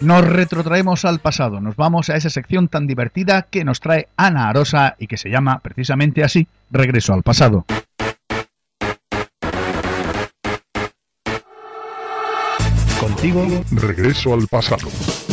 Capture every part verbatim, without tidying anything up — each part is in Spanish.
Nos retrotraemos al pasado, nos vamos a esa sección tan divertida que nos trae Ana Arosa y que se llama precisamente así, Regreso al pasado. Contigo, Regreso al pasado.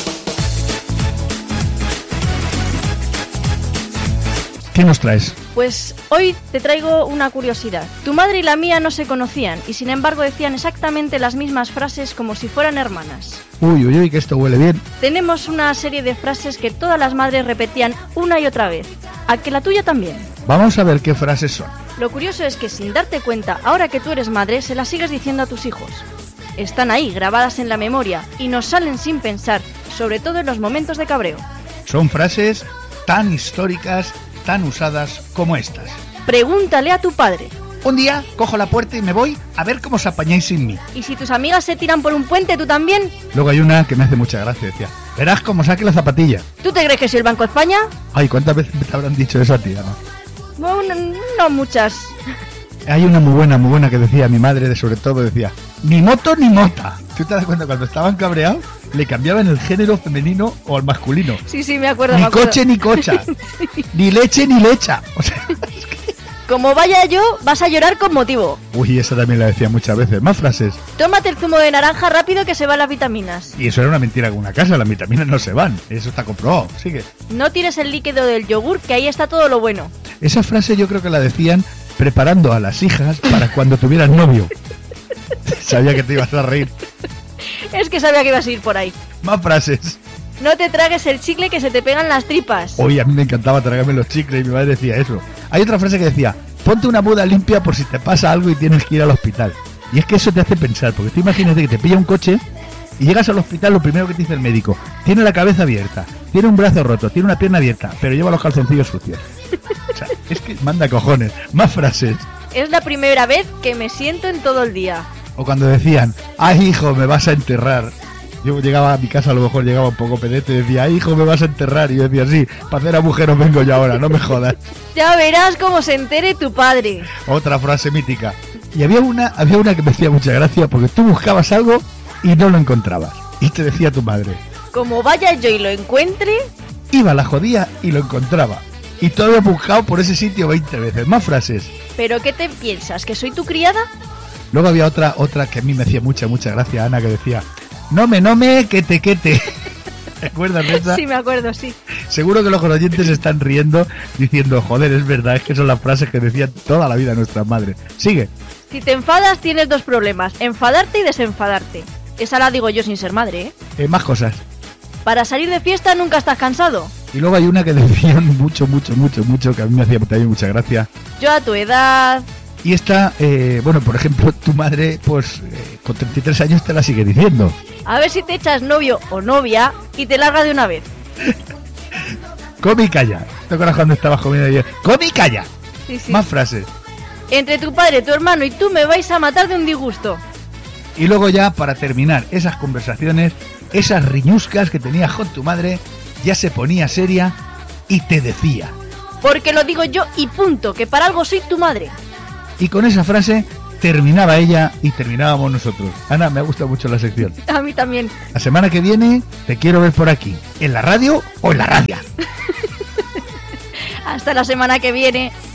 ¿Qué nos traes? Pues hoy te traigo una curiosidad. Tu madre y la mía no se conocían y sin embargo decían exactamente las mismas frases como si fueran hermanas. Uy, uy, uy, que esto huele bien. Tenemos una serie de frases que todas las madres repetían una y otra vez. ¿A que la tuya también? Vamos a ver qué frases son. Lo curioso es que sin darte cuenta, ahora que tú eres madre, se las sigues diciendo a tus hijos. Están ahí, grabadas en la memoria, y nos salen sin pensar, sobre todo en los momentos de cabreo. Son frases tan históricas, tan usadas como estas. Pregúntale a tu padre. Un día cojo la puerta y me voy a ver cómo os apañáis sin mí. ¿Y si tus amigas se tiran por un puente, tú también? Luego hay una que me hace mucha gracia, decía, verás cómo saque la zapatilla. ¿Tú te crees que soy el Banco de España? Ay, ¿cuántas veces te habrán dicho eso a ti, Ana? Bueno, no muchas. Hay una muy buena, muy buena que decía mi madre, de sobre todo decía, ni moto ni mota. ¿Tú te das cuenta? Cuando estaban cabreados, le cambiaban el género femenino o al masculino. Sí, sí, me acuerdo, Ni me acuerdo. coche ni cocha, sí. Ni leche ni lecha. O sea, es que... Como vaya yo, vas a llorar con motivo. Uy, esa también la decía muchas veces. Más frases. Tómate el zumo de naranja rápido que se van las vitaminas. Y eso era una mentira con una casa, las vitaminas no se van. Eso está comprobado. Sigue. No tires el líquido del yogur, que ahí está todo lo bueno. Esa frase yo creo que la decían preparando a las hijas para cuando tuvieran novio. Sabía que te ibas a reír. Es que sabía que ibas a ir por ahí. Más frases. No te tragues el chicle que se te pegan las tripas. Oye, a mí me encantaba tragarme los chicles y mi madre decía eso. Hay otra frase que decía, ponte una muda limpia por si te pasa algo y tienes que ir al hospital. Y es que eso te hace pensar, porque tú imagínate que te pilla un coche y llegas al hospital, lo primero que te dice el médico, tiene la cabeza abierta, tiene un brazo roto, tiene una pierna abierta, pero lleva los calzoncillos sucios. O sea, es que manda cojones. Más frases. Es la primera vez que me siento en todo el día. O cuando decían, ay hijo, me vas a enterrar. Yo llegaba a mi casa, a lo mejor llegaba un poco pedete y decía, ay hijo, me vas a enterrar. Y yo decía, sí, para hacer agujeros vengo yo ahora, no me jodas. Ya verás cómo se entere tu padre. Otra frase mítica. Y había una, había una que me hacía mucha gracia, porque tú buscabas algo y no lo encontrabas. Y te decía tu madre, como vaya yo y lo encuentre... Iba, la jodía y lo encontraba. Y todo había buscado por ese sitio veinte veces. Más frases. ¿Pero qué te piensas? ¿Que soy tu criada? Luego había otra, otra que a mí me hacía mucha, mucha gracia, Ana, que decía, no me, no me, que te, que te. ¿Te acuerdas de esa? Sí, me acuerdo, sí. Seguro que los oyentes están riendo diciendo, joder, es verdad, es que son las frases que decían toda la vida nuestras madres. Sigue. Si te enfadas tienes dos problemas, enfadarte y desenfadarte. Esa la digo yo sin ser madre, ¿eh? Eh, más cosas. Para salir de fiesta nunca estás cansado. Y luego hay una que decían mucho, mucho, mucho, mucho, que a mí me hacía también mucha gracia. Yo a tu edad... Y esta, eh, bueno, por ejemplo, tu madre, pues, eh, con treinta y tres años te la sigue diciendo. A ver si te echas novio o novia y te larga de una vez. Come y calla. ¿Te acuerdas cuando estabas comiendo y yo, come y calla? Sí, sí. Más frases. Entre tu padre, tu hermano y tú me vais a matar de un disgusto. Y luego ya, para terminar esas conversaciones, esas riñuscas que tenías con tu madre, ya se ponía seria y te decía. Porque lo digo yo y punto, que para algo soy tu madre. Y con esa frase terminaba ella y terminábamos nosotros. Ana, me ha gustado mucho la sección. A mí también. La semana que viene te quiero ver por aquí, en la radio o en la radio. Hasta la semana que viene.